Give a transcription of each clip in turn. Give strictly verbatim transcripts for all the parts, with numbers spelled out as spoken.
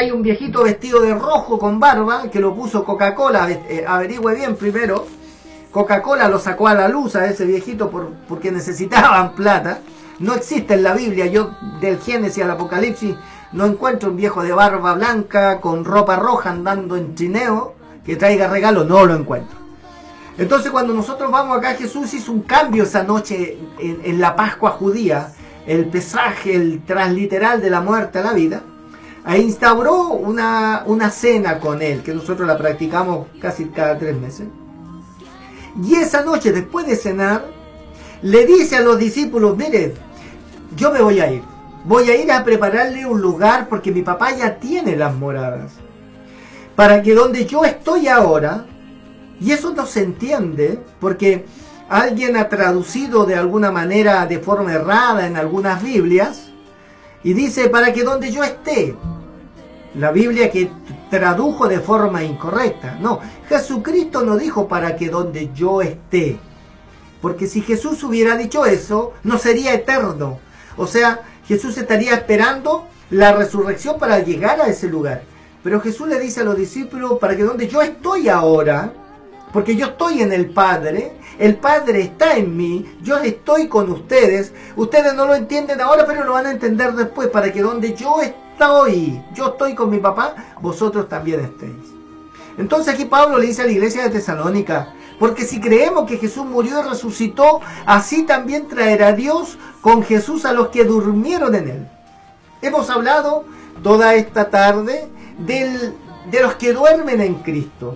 hay un viejito vestido de rojo con barba, que lo puso Coca-Cola, eh, averigüe bien primero. Coca-Cola lo sacó a la luz a ese viejito por, porque necesitaban plata. No existe en la Biblia, yo del Génesis al Apocalipsis no encuentro un viejo de barba blanca con ropa roja andando en trineo que traiga regalo, no lo encuentro. Entonces cuando nosotros vamos acá, Jesús hizo un cambio esa noche en, en la Pascua judía, el pesaje, el transliteral de la muerte a la vida, e instauró una, una cena con él, que nosotros la practicamos casi cada tres meses. Y esa noche, después de cenar, le dice a los discípulos, miren, yo me voy a ir. Voy a ir a prepararle un lugar porque mi papá ya tiene las moradas. Para que donde yo estoy ahora, y eso no se entiende, porque alguien ha traducido de alguna manera, de forma errada en algunas Biblias, y dice, para que donde yo esté. La Biblia que tradujo de forma incorrecta. No, Jesucristo no dijo para que donde yo esté. Porque si Jesús hubiera dicho eso, no sería eterno. O sea, Jesús estaría esperando la resurrección para llegar a ese lugar. Pero Jesús le dice a los discípulos, para que donde yo estoy ahora, porque yo estoy en el Padre, el Padre está en mí, yo estoy con ustedes, ustedes no lo entienden ahora, pero lo van a entender después, para que donde yo estoy, yo estoy con mi papá, vosotros también estéis. Entonces aquí Pablo le dice a la iglesia de Tesalónica, porque si creemos que Jesús murió y resucitó, así también traerá Dios con Jesús a los que durmieron en él. Hemos hablado toda esta tarde del, de los que duermen en Cristo.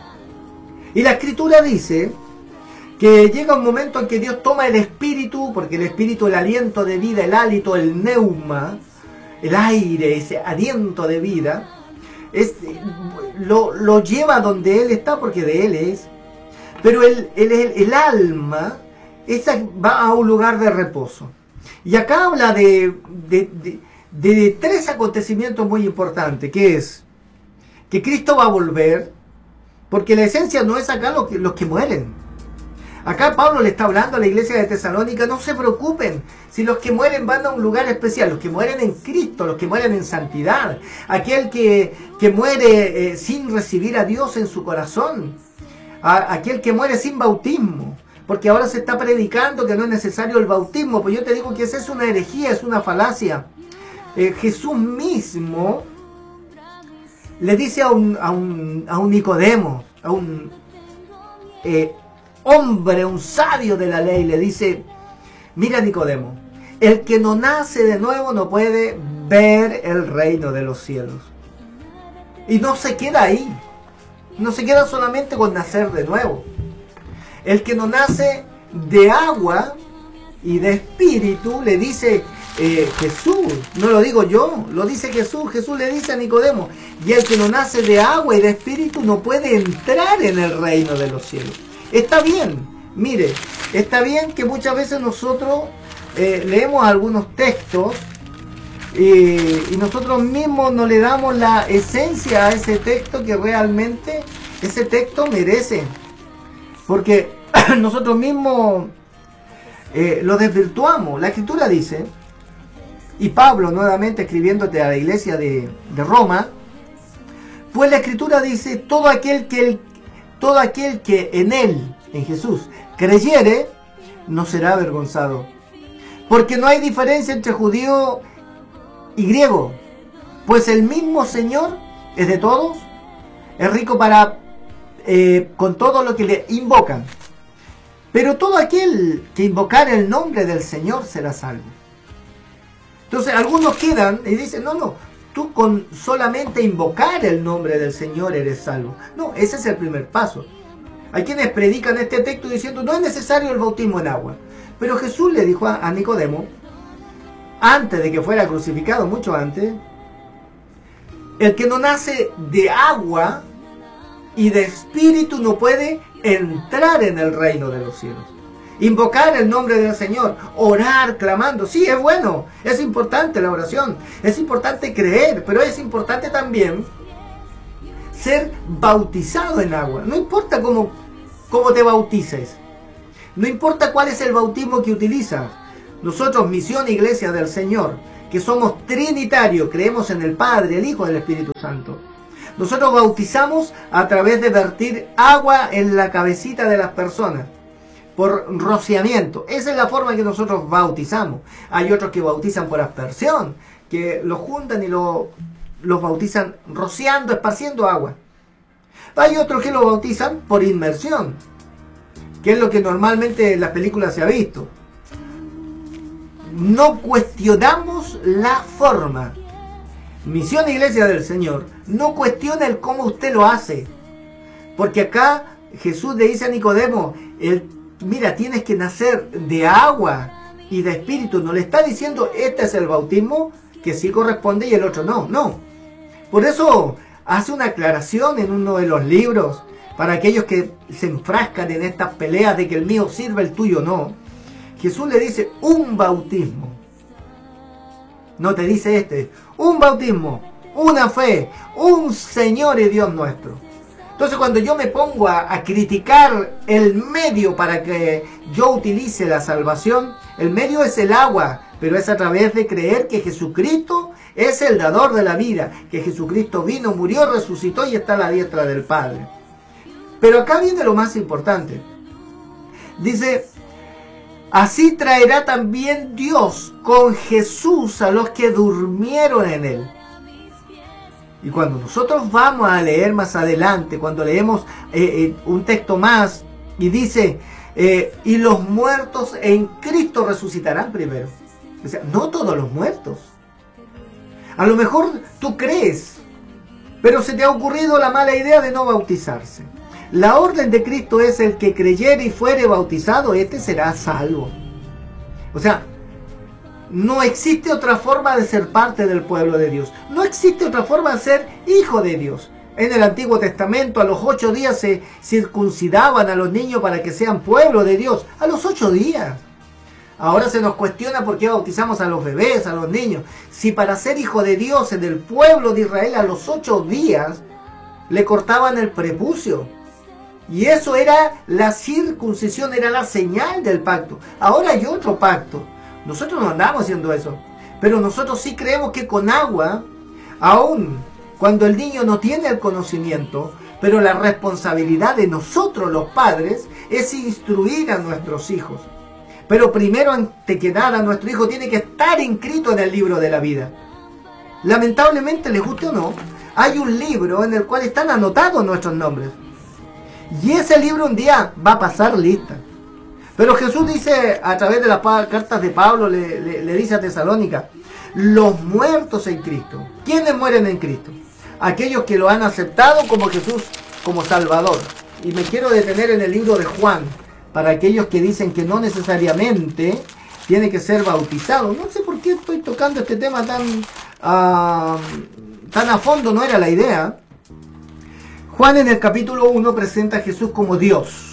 Y la Escritura dice que llega un momento en que Dios toma el espíritu, porque el espíritu, el aliento de vida, el hálito, el neuma, el aire, ese aliento de vida, es, lo, lo lleva donde Él está, porque de Él es. Pero el, el, el, el alma esa va a un lugar de reposo. Y acá habla de, de, de, de tres acontecimientos muy importantes, que es que Cristo va a volver, porque la esencia no es acá los que, los que mueren. Acá Pablo le está hablando a la iglesia de Tesalónica, no se preocupen, si los que mueren van a un lugar especial, los que mueren en Cristo, los que mueren en santidad, aquel que, que muere eh, sin recibir a Dios en su corazón, a, aquel que muere sin bautismo, porque ahora se está predicando que no es necesario el bautismo, pues yo te digo que esa es una herejía, es una falacia. Eh, Jesús mismo le dice a un, a un, a un Nicodemo, a un eh, hombre, un sabio de la ley, le dice, mira Nicodemo, el que no nace de nuevo no puede ver el reino de los cielos. Y no se queda ahí, no se queda solamente con nacer de nuevo. El que no nace de agua y de espíritu, le dice eh, Jesús, no lo digo yo, lo dice Jesús. Jesús le dice a Nicodemo, y el que no nace de agua y de espíritu no puede entrar en el reino de los cielos. Está bien, mire, está bien que muchas veces nosotros eh, leemos algunos textos eh, y nosotros mismos no le damos la esencia a ese texto que realmente ese texto merece. Porque nosotros mismos eh, lo desvirtuamos. La Escritura dice, y Pablo nuevamente escribiéndote a la iglesia de, de Roma, pues la Escritura dice, todo aquel que, todo aquel que en Él, en Jesús, creyere, no será avergonzado. Porque no hay diferencia entre judío y griego, pues el mismo Señor es de todos, es rico para Eh, con todo lo que le invocan, pero todo aquel que invocar el nombre del Señor será salvo. Entonces algunos quedan y dicen, no, no, tú con solamente invocar el nombre del Señor eres salvo. No, ese es el primer paso. Hay quienes predican este texto diciendo, no es necesario el bautismo en agua, pero Jesús le dijo a, a Nicodemo, antes de que fuera crucificado, mucho antes, el que no nace de agua y de espíritu no puede entrar en el reino de los cielos. Invocar el nombre del Señor, orar clamando, sí, es bueno, es importante la oración, es importante creer, pero es importante también ser bautizado en agua. No importa cómo, cómo te bautices, no importa cuál es el bautismo que utilizas. Nosotros, Misión Iglesia del Señor, que somos trinitarios, creemos en el Padre, el Hijo y el Espíritu Santo. Nosotros bautizamos a través de vertir agua en la cabecita de las personas, por rociamiento. Esa es la forma que nosotros bautizamos. Hay otros que bautizan por aspersión, que los juntan y lo, los bautizan rociando, esparciendo agua. Hay otros que lo bautizan por inmersión, que es lo que normalmente en las películas se ha visto. No cuestionamos la forma. Misión Iglesia del Señor no cuestiona el cómo usted lo hace, porque acá Jesús le dice a Nicodemo, el, mira, tienes que nacer de agua y de espíritu. No le está diciendo este es el bautismo que sí corresponde y el otro no, no. Por eso hace una aclaración en uno de los libros para aquellos que se enfrascan en estas peleas de que el mío sirve, el tuyo no. Jesús le dice un bautismo. No te dice este, un bautismo, una fe, un Señor y Dios nuestro. Entonces cuando yo me pongo a, a criticar el medio para que yo utilice la salvación, el medio es el agua, pero es a través de creer que Jesucristo es el dador de la vida, que Jesucristo vino, murió, resucitó y está a la diestra del Padre. Pero acá viene lo más importante. Dice, así traerá también Dios con Jesús a los que durmieron en él. Y cuando nosotros vamos a leer más adelante, cuando leemos eh, eh, un texto más, y dice, eh, y los muertos en Cristo resucitarán primero. O sea, no todos los muertos. A lo mejor tú crees, pero se te ha ocurrido la mala idea de no bautizarse. La orden de Cristo es el que creyere y fuere bautizado, este será salvo. O sea, no existe otra forma de ser parte del pueblo de Dios. No existe otra forma de ser hijo de Dios. En el Antiguo Testamento a los ocho días se circuncidaban a los niños para que sean pueblo de Dios. A los ocho días. Ahora se nos cuestiona por qué bautizamos a los bebés, a los niños. Si para ser hijo de Dios en el pueblo de Israel a los ocho días le cortaban el prepucio. Y eso era la circuncisión, era la señal del pacto. Ahora hay otro pacto. Nosotros no andamos haciendo eso. Pero nosotros sí creemos que con agua, aún cuando el niño no tiene el conocimiento, pero la responsabilidad de nosotros los padres es instruir a nuestros hijos. Pero primero, ante que nada, nuestro hijo tiene que estar inscrito en el libro de la vida. Lamentablemente, les guste o no, hay un libro en el cual están anotados nuestros nombres. Y ese libro un día va a pasar lista. Pero Jesús dice, a través de las cartas de Pablo, le, le, le dice a Tesalónica, los muertos en Cristo. ¿Quiénes mueren en Cristo? Aquellos que lo han aceptado como Jesús, como Salvador. Y me quiero detener en el libro de Juan, para aquellos que dicen que no necesariamente tiene que ser bautizado. No sé por qué estoy tocando este tema tan, uh, tan a fondo, no era la idea. Juan en el capítulo uno presenta a Jesús como Dios.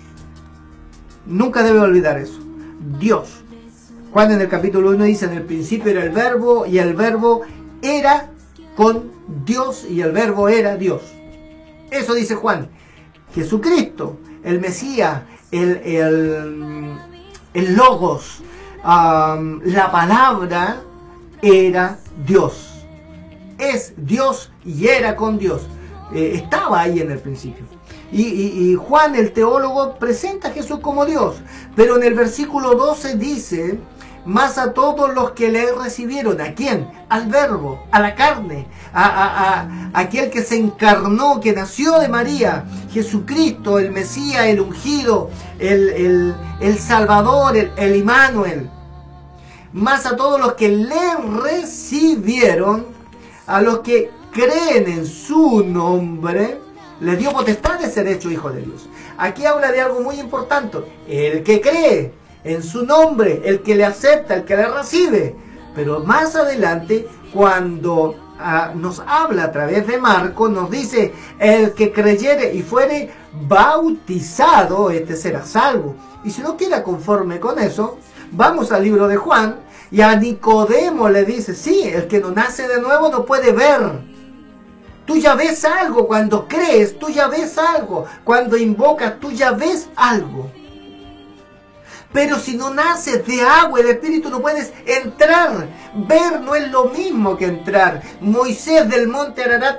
Nunca debe olvidar eso. Dios. Juan en el capítulo uno dice, en el principio era el verbo, y el verbo era con Dios, y el verbo era Dios. Eso dice Juan. Jesucristo, el Mesías, el, el, el Logos, um, la palabra era Dios. Es Dios y era con Dios. Eh, estaba ahí en el principio. Y, y, y Juan el teólogo presenta a Jesús como Dios. Pero en el versículo doce dice, más a todos los que le recibieron. ¿A quién? Al verbo, a la carne, a, a, a, a aquel que se encarnó, que nació de María, Jesucristo, el Mesías, el ungido, el, el, el Salvador, el, el Immanuel. Más a todos los que le recibieron, a los que creen en su nombre, les dio potestad de ser hecho hijo de Dios. Aquí habla de algo muy importante. El que cree en su nombre, el que le acepta, el que le recibe. Pero más adelante, cuando uh, nos habla a través de Marcos, nos dice, el que creyere y fuere bautizado, este será salvo. Y si no queda conforme con eso, vamos al libro de Juan, y a Nicodemo le dice, sí, el que no nace de nuevo no puede ver. Tú ya ves algo cuando crees, tú ya ves algo. Cuando invocas, tú ya ves algo. Pero si no naces de agua y de espíritu no puedes entrar. Ver no es lo mismo que entrar. Moisés del monte Ararat